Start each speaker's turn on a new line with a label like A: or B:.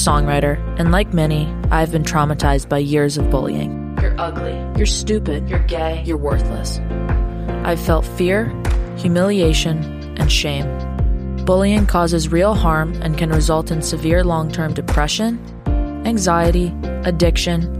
A: songwriter, and like many, I've been traumatized by years of bullying. You're ugly. You're stupid. You're gay. You're worthless. I've felt fear, humiliation, and shame. Bullying causes real harm and can result in severe long-term depression, anxiety, addiction,